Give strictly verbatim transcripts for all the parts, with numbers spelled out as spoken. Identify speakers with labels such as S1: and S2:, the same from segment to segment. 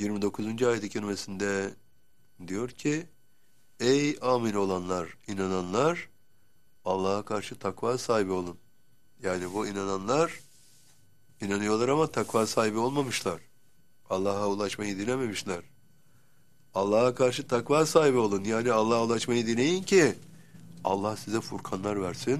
S1: yirmi dokuzuncu ayet-i kerimesinde diyor ki, ey amin olanlar, inananlar, Allah'a karşı takva sahibi olun. Yani bu inananlar inanıyorlar ama takva sahibi olmamışlar. Allah'a ulaşmayı dilememişler. Allah'a karşı takva sahibi olun. Yani Allah'a ulaşmayı dileyin ki Allah size furkanlar versin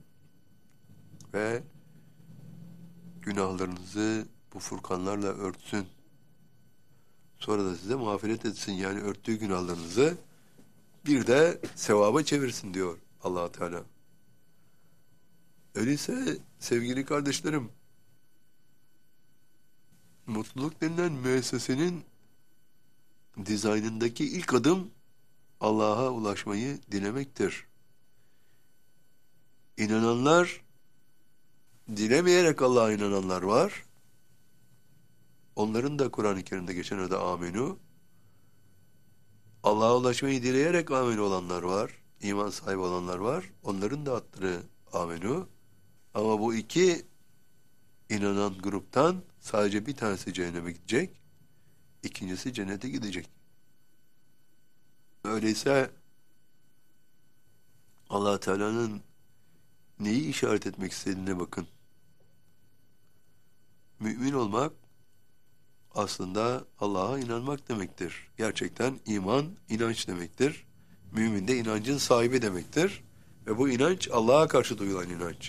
S1: ve günahlarınızı bu furkanlarla örtsün. Sonra da size mağfiret etsin. Yani örttüğü günahlarınızı bir de sevaba çevirsin diyor Allah Teala. Öyleyse sevgili kardeşlerim, mutluluk denilen müessesenin dizaynındaki ilk adım Allah'a ulaşmayı dilemektir. İnananlar, dilemeyerek Allah'a inananlar var. Onların da Kur'an-ı Kerim'de geçen adı amenu. Allah'a ulaşmayı dileyerek amenu olanlar var. İman sahibi olanlar var. Onların da adları amenu. Ama bu iki inanan gruptan sadece bir tanesi cehenneme gidecek. İkincisi cennete gidecek. Öyleyse Allah Teala'nın neyi işaret etmek istediğine bakın. Mümin olmak aslında Allah'a inanmak demektir. Gerçekten iman, inanç demektir. Mümin de inancın sahibi demektir. Ve bu inanç Allah'a karşı duyulan inanç.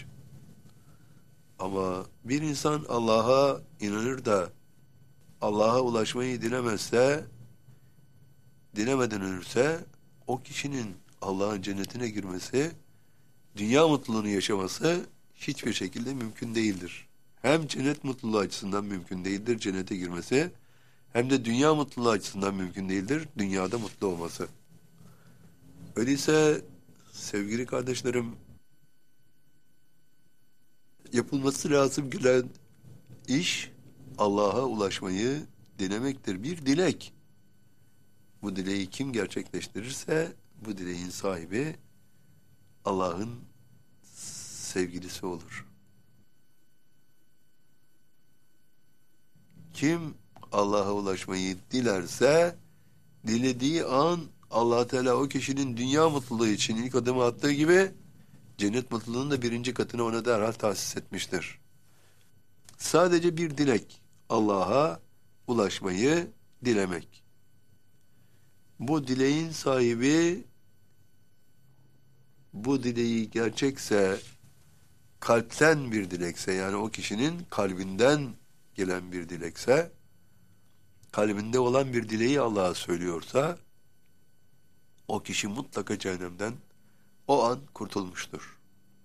S1: Ama bir insan Allah'a inanır da Allah'a ulaşmayı dilemezse, dilemeden ölürse, o kişinin Allah'ın cennetine girmesi, dünya mutluluğunu yaşaması hiçbir şekilde mümkün değildir. Hem cennet mutluluğu açısından mümkün değildir cennete girmesi, hem de dünya mutluluğu açısından mümkün değildir dünyada mutlu olması. Öyleyse sevgili kardeşlerim, yapılması lazım gelen iş Allah'a ulaşmayı dilemektir. Bir dilek. Bu dileği kim gerçekleştirirse bu dileğin sahibi Allah'ın sevgilisi olur. Kim Allah'a ulaşmayı dilerse dilediği an Allah Teala o kişinin dünya mutluluğu için ilk adımı attığı gibi cennet mutluluğunun da birinci katını ona derhal tahsis etmiştir. Sadece bir dilek, Allah'a ulaşmayı dilemek. Bu dileğin sahibi, bu dileği gerçekse, kalpten bir dilekse, yani o kişinin kalbinden gelen bir dilekse, kalbinde olan bir dileği Allah'a söylüyorsa, o kişi mutlaka cehennemden o an kurtulmuştur.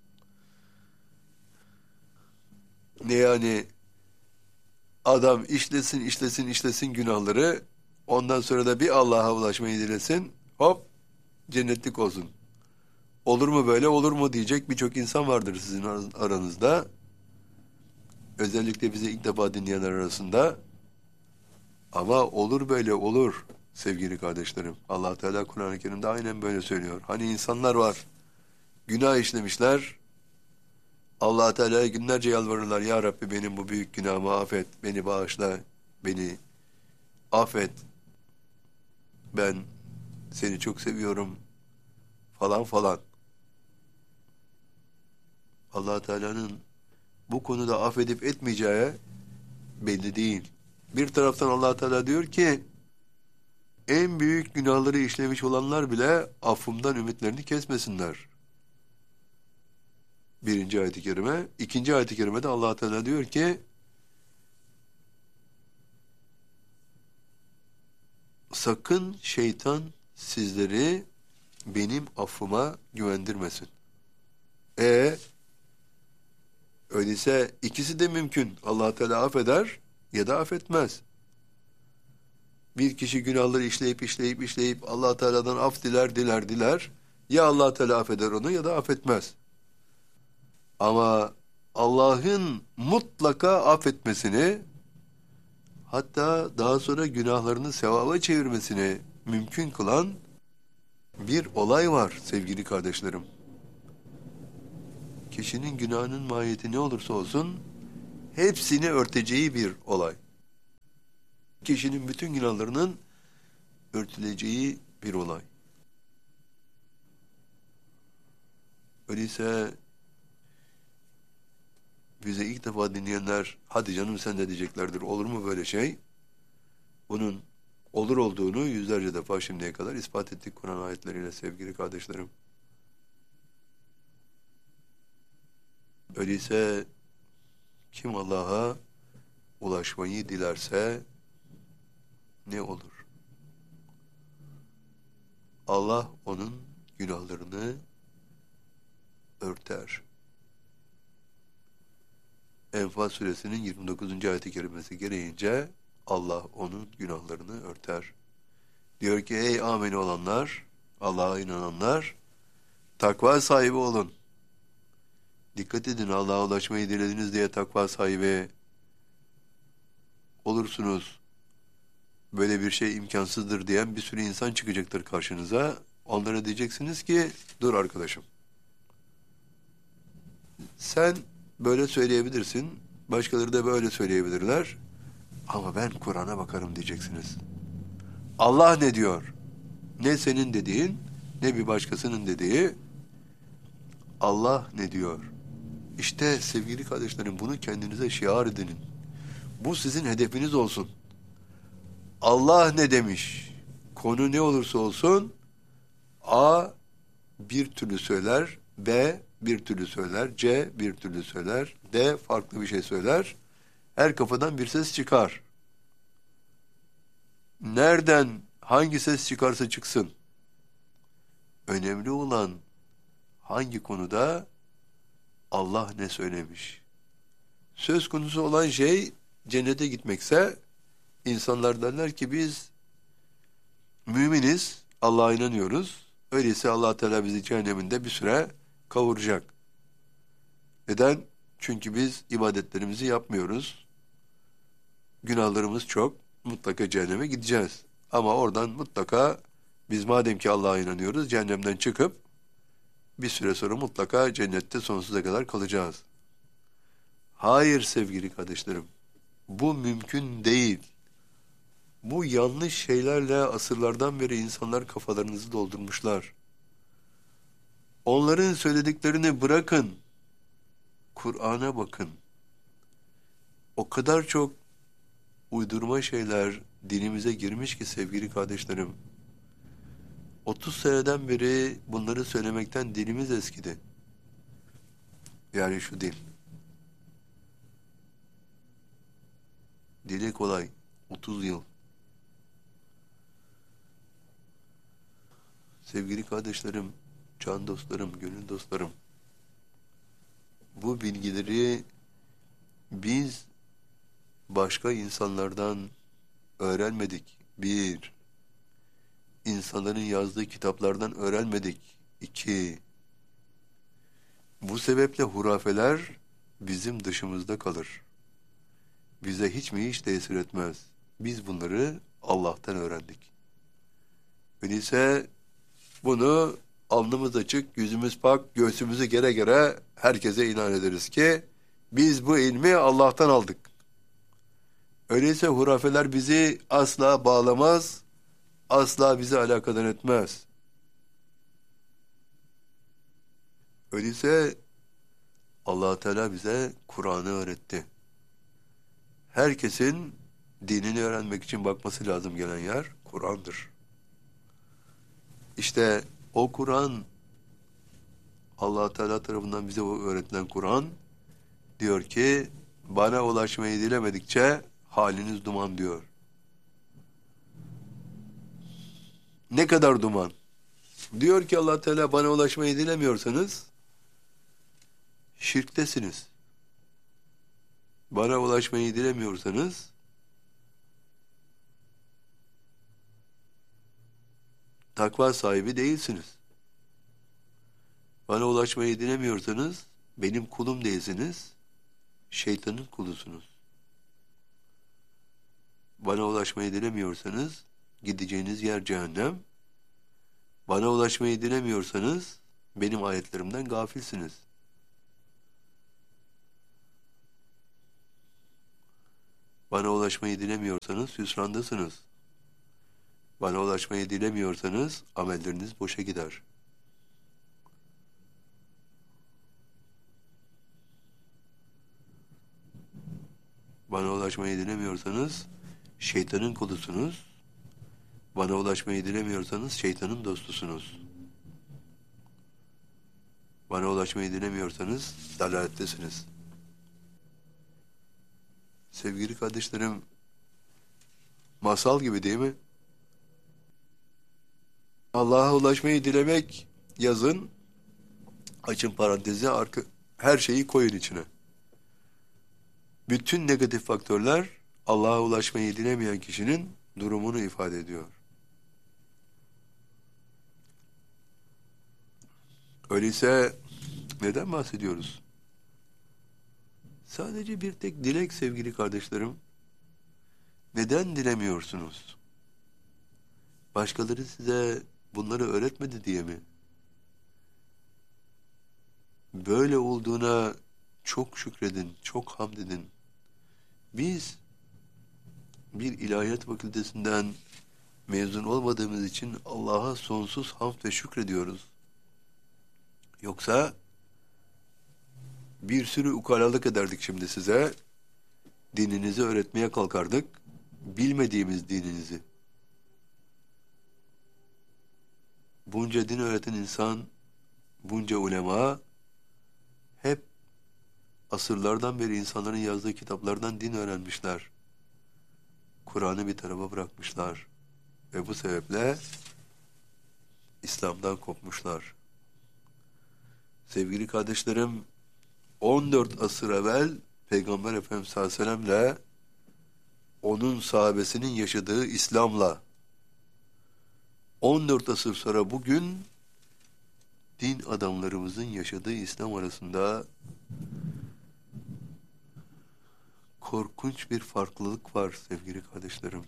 S1: Ne yani adam işlesin, işlesin, işlesin günahları, ondan sonra da bir Allah'a ulaşmayı dilesin, hop cennetlik olsun. Olur mu böyle, olur mu diyecek birçok insan vardır sizin aranızda. Özellikle bizi ilk defa dinleyenler arasında. Ama olur böyle, olur sevgili kardeşlerim. Allah Teala Kur'an-ı Kerim'de aynen böyle söylüyor. Hani insanlar var, günah işlemişler, Allah Teala'ya günlerce yalvarırlar. Ya Rabbi benim bu büyük günahımı affet, beni bağışla, beni affet. Ben seni çok seviyorum falan falan. Allah Teala'nın bu konuda affedip etmeyeceği belli değil. Bir taraftan Allah Teala diyor ki en büyük günahları işlemiş olanlar bile affımdan ümitlerini kesmesinler. Birinci ayet-i kerime. İkinci ayet-i kerimede Allah Teala diyor ki sakın şeytan sizleri benim affıma güvendirmesin. E öyleyse ikisi de mümkün. Allah Teala affeder ya da affetmez. Bir kişi günahları işleyip işleyip işleyip Allah Teala'dan af diler diler diler. Ya Allah Teala affeder onu ya da affetmez. Ama Allah'ın mutlaka affetmesini, hatta daha sonra günahlarını sevaba çevirmesini mümkün kılan bir olay var sevgili kardeşlerim. Kişinin günahının mahiyeti ne olursa olsun hepsini örteceği bir olay. Kişinin bütün günahlarının örtüleceği bir olay. Öyleyse bize ilk defa dinleyenler, hadi canım sen de diyeceklerdir, olur mu böyle şey? Bunun olur olduğunu yüzlerce defa şimdiye kadar ispat ettik Kur'an ayetleriyle sevgili kardeşlerim. Öyleyse kim Allah'a ulaşmayı dilerse ne olur? Allah onun günahlarını örter. Enfal suresinin yirmi dokuzuncu ayet-i kerimesi gereğince Allah onun günahlarını örter. Diyor ki ey ameni olanlar, Allah'a inananlar, takva sahibi olun. Dikkat edin, Allah'a ulaşmayı dilediniz diye takva sahibi olursunuz. Böyle bir şey imkansızdır diyen bir sürü insan çıkacaktır karşınıza. Onlara diyeceksiniz ki, dur arkadaşım. Sen böyle söyleyebilirsin, başkaları da böyle söyleyebilirler. Ama ben Kur'an'a bakarım diyeceksiniz. Allah ne diyor? Ne senin dediğin, ne bir başkasının dediği. Allah ne diyor? İşte sevgili kardeşlerim, bunu kendinize şiar edinin. Bu sizin hedefiniz olsun. Allah ne demiş? Konu ne olursa olsun, A bir türlü söyler, B bir türlü söyler, C bir türlü söyler, D farklı bir şey söyler. Her kafadan bir ses çıkar. Nereden hangi ses çıkarsa çıksın, önemli olan hangi konuda Allah ne söylemiş. Söz konusu olan şey cennete gitmekse, insanlar derler ki biz müminiz, Allah'a inanıyoruz. Öyleyse Allah Teala bizi cehenneminde bir süre kavuracak. Neden? Çünkü biz ibadetlerimizi yapmıyoruz. Günahlarımız çok. Mutlaka cehenneme gideceğiz. Ama oradan mutlaka biz madem ki Allah'a inanıyoruz, cehennemden çıkıp bir süre sonra mutlaka cennette sonsuza kadar kalacağız. Hayır sevgili kardeşlerim. Bu mümkün değil. Bu yanlış şeylerle asırlardan beri insanlar kafalarınızı doldurmuşlar. Onların söylediklerini bırakın. Kur'an'a bakın. O kadar çok uydurma şeyler dinimize girmiş ki sevgili kardeşlerim. otuz seneden beri bunları söylemekten dilimiz eskidi. Yani şu dil. Dili kolay. otuz yıl. Sevgili kardeşlerim, can dostlarım, gönül dostlarım. Bu bilgileri biz başka insanlardan öğrenmedik. Bir, insanların yazdığı kitaplardan öğrenmedik. İki, bu sebeple hurafeler bizim dışımızda kalır. Bize hiç mi hiç tesir etmez. Biz bunları Allah'tan öğrendik. Öyleyse bunu alnımız açık, yüzümüz pak, göğsümüzü gere gere herkese ilan ederiz ki biz bu ilmi Allah'tan aldık. Öyleyse hurafeler bizi asla bağlamaz, asla bizi alakadar etmez. Öyleyse Allah Teala bize Kur'an'ı öğretti. Herkesin dinini öğrenmek için bakması lazım gelen yer Kur'an'dır. İşte o Kur'an, Allah Teala tarafından bize öğretilen Kur'an diyor ki bana ulaşmayı dilemedikçe haliniz duman diyor. Ne kadar duman? Diyor ki Allah Teala bana ulaşmayı dilemiyorsanız şirktesiniz. Bana ulaşmayı dilemiyorsanız takva sahibi değilsiniz. Bana ulaşmayı dilemiyorsanız benim kulum değilsiniz, şeytanın kulusunuz. Bana ulaşmayı dilemiyorsanız gideceğiniz yer cehennem. Bana ulaşmayı dilemiyorsanız benim ayetlerimden gafilsiniz. Bana ulaşmayı dilemiyorsanız hüsrandasınız. Bana ulaşmayı dilemiyorsanız amelleriniz boşa gider. Bana ulaşmayı dilemiyorsanız şeytanın kulusunuz. Bana ulaşmayı dilemiyorsanız şeytanın dostusunuz. Bana ulaşmayı dilemiyorsanız dalalettesiniz. Sevgili kardeşlerim, masal gibi değil mi? Allah'a ulaşmayı dilemek yazın, açın parantezi, arka, her şeyi koyun içine. Bütün negatif faktörler Allah'a ulaşmayı dilemeyen kişinin durumunu ifade ediyor. Öyleyse neden bahsediyoruz? Sadece bir tek dilek sevgili kardeşlerim. Neden dilemiyorsunuz? Başkaları size bunları öğretmedi diye mi? Böyle olduğuna çok şükredin, çok hamd edin. Biz bir ilahiyat fakültesinden mezun olmadığımız için Allah'a sonsuz hamd ve şükrediyoruz. Yoksa bir sürü ukalalık ederdik şimdi size. Dininizi öğretmeye kalkardık. Bilmediğimiz dininizi. Bunca din öğreten insan, bunca ulema hep asırlardan beri insanların yazdığı kitaplardan din öğrenmişler. Kur'an'ı bir tarafa bırakmışlar. Ve bu sebeple İslam'dan kopmuşlar. Sevgili kardeşlerim, on dört asır evvel Peygamber Efendimiz sallallahu aleyhi ve sellem'le onun sahabesinin yaşadığı İslam'la on dört asır sonra bugün din adamlarımızın yaşadığı İslam arasında korkunç bir farklılık var sevgili kardeşlerim.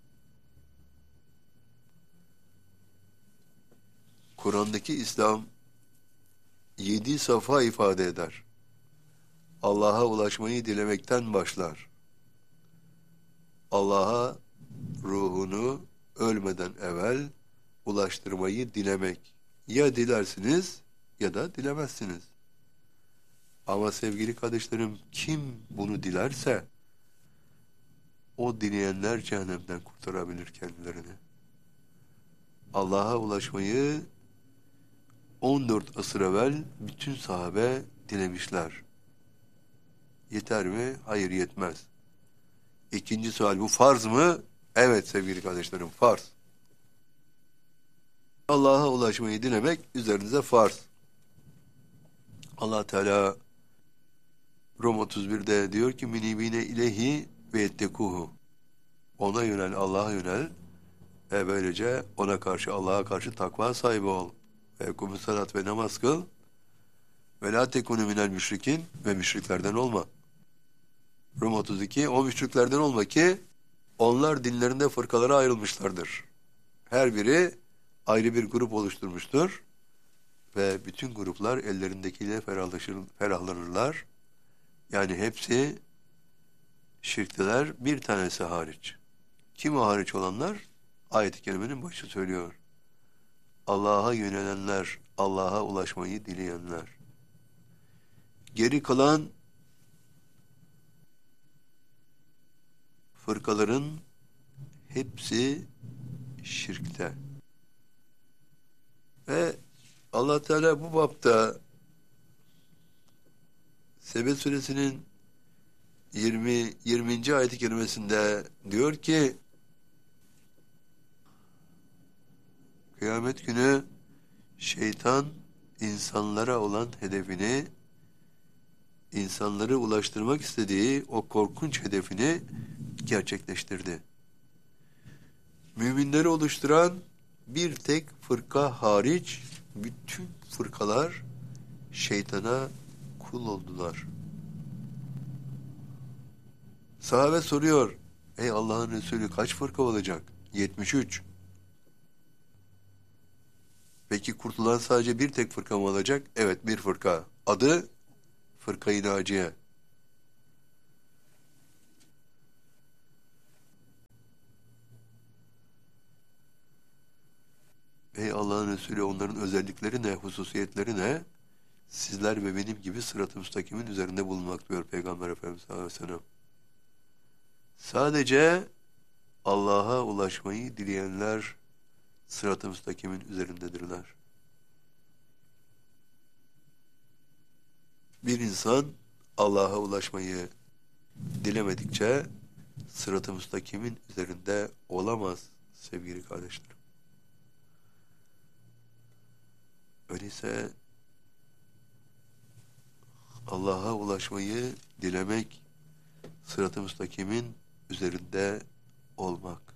S1: Kur'an'daki İslam yedi safa ifade eder. Allah'a ulaşmayı dilemekten başlar. Allah'a ruhunu ölmeden evvel ulaştırmayı dilemek. Ya dilersiniz ya da dilemezsiniz. Ama sevgili kardeşlerim, kim bunu dilerse o dileyenler cehennemden kurtarabilir kendilerini. Allah'a ulaşmayı on dört asır evvel bütün sahabe dilemişler. Yeter mi? Hayır, yetmez. İkinci sual, bu farz mı? Evet sevgili kardeşlerim, farz. Allah'a ulaşmayı dilemek üzerinize farz. Allah Teala Rum otuz bir'de diyor ki minibine ilehi ve ettekuhu. Ona yönel, Allah'a yönel ve böylece ona karşı, Allah'a karşı takva sahibi ol. Ve kumu salat ve namaz kıl. Ve la tekunu minel müşrikin, ve müşriklerden olma. Rum otuz iki, o müşriklerden olma ki onlar dinlerinde fırkalara ayrılmışlardır. Her biri ayrı bir grup oluşturmuştur ve bütün gruplar ellerindekiyle ferahlaşır, ferahlanırlar. Yani hepsi şirkteler, bir tanesi hariç. Kim o hariç olanlar? Ayet-i kerimenin başı söylüyor. Allah'a yönelenler, Allah'a ulaşmayı dileyenler. Geri kalan fırkaların hepsi şirkte. Ve Allah Teala bu bapta Sebe suresinin yirmi yirminci ayet-i kerimesinde diyor ki kıyamet günü şeytan insanlara olan hedefini, insanları ulaştırmak istediği o korkunç hedefini gerçekleştirdi. Müminleri oluşturan bir tek fırka hariç bütün fırkalar şeytana kul oldular. Sahabe soruyor, ey Allah'ın Resulü kaç fırka olacak? yetmiş üç. Peki kurtulan sadece bir tek fırka mı olacak? Evet, bir fırka. Adı Fırka-i Naciye. Ey Allah'ın Resulü, onların özellikleri ne, hususiyetleri ne? Sizler ve benim gibi sırat-ı müstakimin üzerinde bulunmak diyor Peygamber Efendimiz sallallahu aleyhi ve sellem. Sadece Allah'a ulaşmayı dileyenler sırat-ı müstakimin üzerindedirler. Bir insan Allah'a ulaşmayı dilemedikçe sırat-ı müstakimin üzerinde olamaz sevgili kardeşlerim. Öyleyse Allah'a ulaşmayı dilemek sırat-ı müstakimin üzerinde olmak.